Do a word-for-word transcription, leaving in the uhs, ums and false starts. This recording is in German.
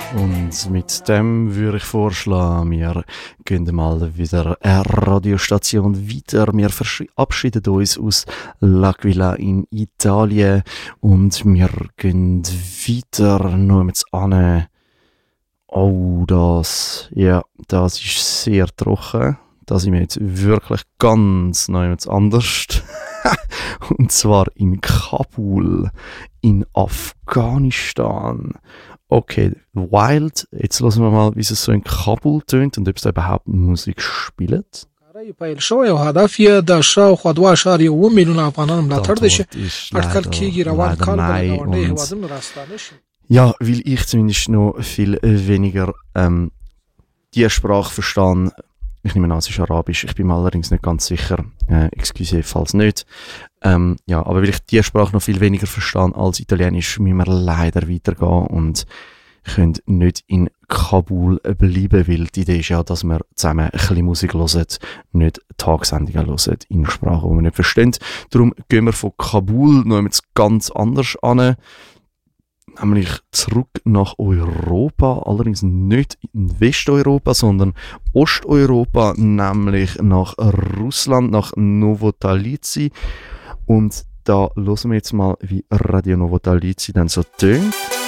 Und mit dem würde ich vorschlagen, wir gehen mal wieder eine Radiostation weiter. Wir verabschieden uns aus L'Aquila in Italien und wir gehen weiter noch mit an. Oh, das, ja, das ist sehr trocken. Da sind wir jetzt wirklich ganz neu anders. Und zwar in Kabul, in Afghanistan. Okay, Wild. Jetzt hören wir mal, wie es so in Kabul tönt und ob es da überhaupt Musik spielt. پیل شوی او هدف یې د شاوخوا دوه اعشاریه اوه میلیونه افغانانو ملاتړ دی چې اټکل کېږي روان کال به د ګاونډیو هېوادونو راستانه شي. Ja, weil ich zumindest noch viel weniger ähm, die Sprache verstehe. Ich nehme an, es ist Arabisch. Ich bin mir allerdings nicht ganz sicher. Äh, excuse, falls nicht. Ähm, ja, aber weil ich die Sprache noch viel weniger verstehe als Italienisch, müssen wir leider weitergehen und können nicht in Kabul bleiben, weil die Idee ist ja, dass wir zusammen ein bisschen Musik hören, nicht Tagsendungen hören in Sprachen, die wir nicht verstehen. Darum gehen wir von Kabul noch ganz anders an. Nämlich zurück nach Europa, allerdings nicht in Westeuropa, sondern Osteuropa, nämlich nach Russland, nach Novotalici. Und da hören wir jetzt mal, wie Radio Novotalici dann so tönt.